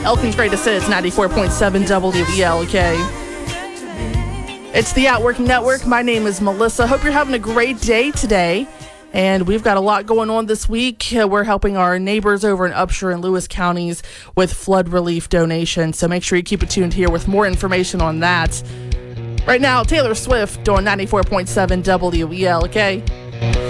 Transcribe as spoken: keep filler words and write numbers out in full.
Elkin's Greatest Hits, ninety-four point seven W E L K. It's the Outworking Network. My name is Melissa. Hope you're having a great day today. And we've got a lot going on this week. Uh, we're helping our neighbors over in Upshur and Lewis counties with flood relief donations. So make sure you keep it tuned here with more information on that. Right now, Taylor Swift on ninety-four point seven W E L K.